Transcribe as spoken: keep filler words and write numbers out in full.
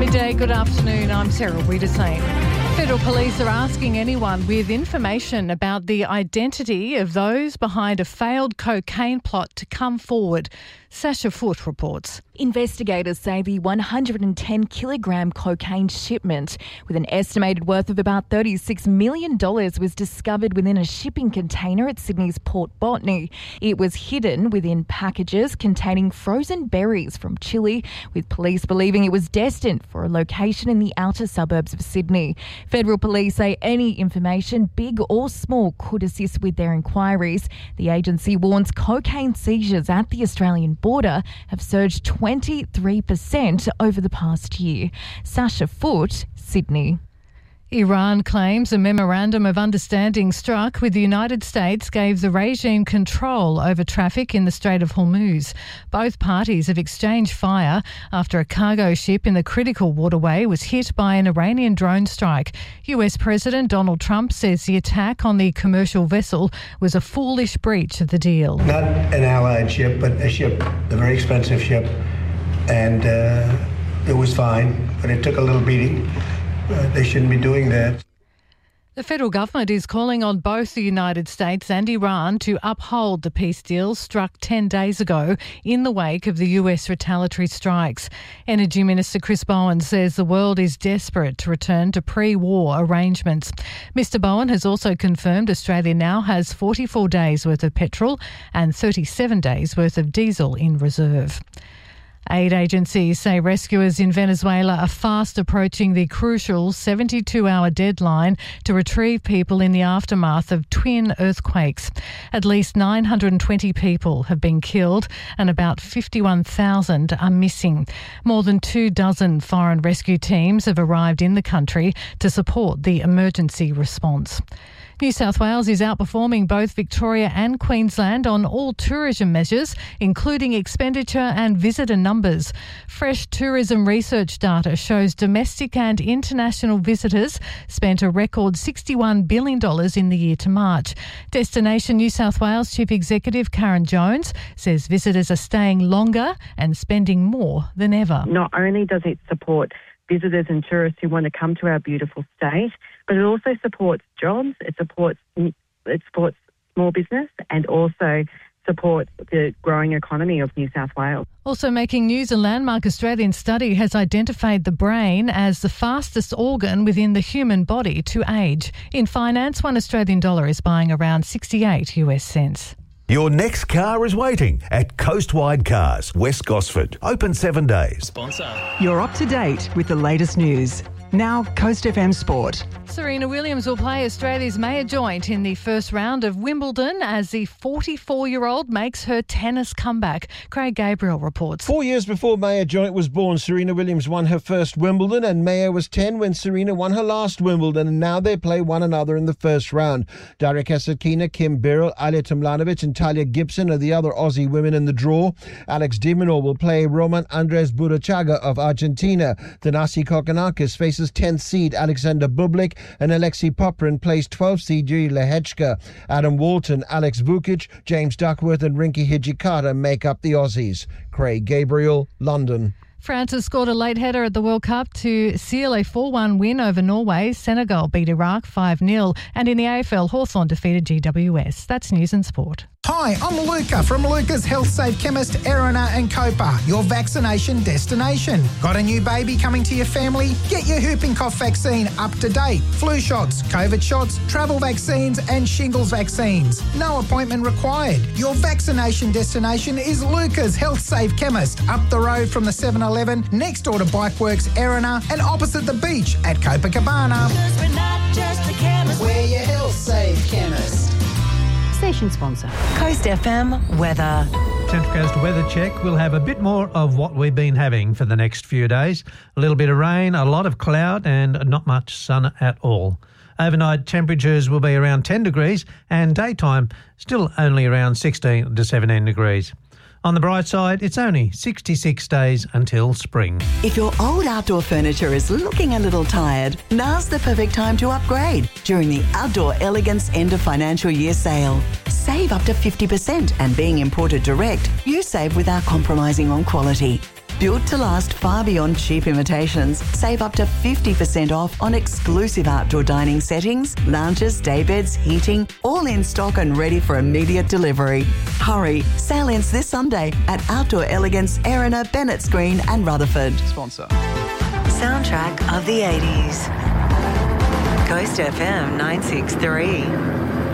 Midday, good afternoon. I'm Sarah Wiedersame. Federal police are asking anyone with information about the identity of those behind a failed cocaine plot to come forward. Sasha Foote reports. Investigators say the one hundred ten kilogram cocaine shipment with an estimated worth of about thirty-six million dollars was discovered within a shipping container at Sydney's Port Botany. It was hidden within packages containing frozen berries from Chile, with police believing it was destined for a location in the outer suburbs of Sydney. Federal police say any information, big or small, could assist with their inquiries. The agency warns cocaine seizures at the Australian border have surged twenty-three percent over the past year. Sasha Foote, Sydney. Iran claims a memorandum of understanding struck with the United States gave the regime control over traffic in the Strait of Hormuz. Both parties have exchanged fire after a cargo ship in the critical waterway was hit by an Iranian drone strike. U S President Donald Trump says the attack on the commercial vessel was a foolish breach of the deal. Not an allied ship, but a ship, a very expensive ship, and uh, it was fine, but it took a little beating. Uh, they shouldn't be doing that. The federal government is calling on both the United States and Iran to uphold the peace deal struck ten days ago in the wake of the U S retaliatory strikes. Energy Minister Chris Bowen says the world is desperate to return to pre-war arrangements. Mister Bowen has also confirmed Australia now has forty-four days worth of petrol and thirty-seven days worth of diesel in reserve. Aid agencies say rescuers in Venezuela are fast approaching the crucial seventy-two hour deadline to retrieve people in the aftermath of twin earthquakes. At least nine hundred twenty people have been killed and about fifty-one thousand are missing. More than two dozen foreign rescue teams have arrived in the country to support the emergency response. New South Wales is outperforming both Victoria and Queensland on all tourism measures, including expenditure and visitor numbers. Fresh tourism research data shows domestic and international visitors spent a record sixty-one billion dollars in the year to March. Destination New South Wales Chief Executive Karen Jones says visitors are staying longer and spending more than ever. Not only does it support visitors and tourists who want to come to our beautiful state, but it also supports jobs, it supports it supports small business and also supports the growing economy of New South Wales. Also making news, a landmark Australian study has identified the brain as the fastest organ within the human body to age. In finance, one Australian dollar is buying around sixty-eight US cents. Your next car is waiting at Coastwide Cars, West Gosford. Open seven days. Sponsor. You're up to date with the latest news. Now, Coast F M Sport. Serena Williams will play Australia's Maya Joint in the first round of Wimbledon as the forty-four-year-old makes her tennis comeback. Craig Gabriel reports. Four years before Maya Joint was born, Serena Williams won her first Wimbledon, and Maya was ten when Serena won her last Wimbledon, and now they play one another in the first round. Daria Kasatkina, Kim Birrell, Alia Tomljanovic and Talia Gibson are the other Aussie women in the draw. Alex de Minaur will play Roman Andres Burruchaga of Argentina. Thanasi Kokkinakis faces tenth seed Alexander Bublik, and Alexei Poprin plays twelfth seed Yuri Lehechka. Adam Walton, Alex Vukic, James Duckworth and Rinky Hijikata make up the Aussies. Craig Gabriel, London. France has scored a late header at the World Cup to seal a four one win over Norway. Senegal beat Iraq five nil. And in the A F L, Hawthorn defeated G W S. That's News and Sport. Hi, I'm Luca from Luca's Health Safe Chemist, Erina and Copa, your vaccination destination. Got a new baby coming to your family? Get your whooping cough vaccine up to date. Flu shots, COVID shots, travel vaccines and shingles vaccines. No appointment required. Your vaccination destination is Luca's Health Safe Chemist, up the road from the seven eleven, next door to Bikeworks, Erina and opposite the beach at Copacabana. Because we're not just a chemist, we're your Health Safe Chemist. Station sponsor. Coast F M weather. Central Coast Weather Check. We'll have a bit more of what we've been having for the next few days. A little bit of rain, a lot of cloud and not much sun at all. Overnight temperatures will be around ten degrees and daytime still only around sixteen to seventeen degrees. On the bright side, it's only sixty-six days until spring. If your old outdoor furniture is looking a little tired, now's the perfect time to upgrade during the Outdoor Elegance End of Financial Year sale. Save up to fifty percent, and being imported direct, you save without compromising on quality. Built to last far beyond cheap imitations. Save up to fifty percent off on exclusive outdoor dining settings, lounges, daybeds, heating, all in stock and ready for immediate delivery. Hurry, sale ends this Sunday at Outdoor Elegance, Erina, Bennett's Green and Rutherford. Sponsor. Soundtrack of the eighties. Coast F M nine six three.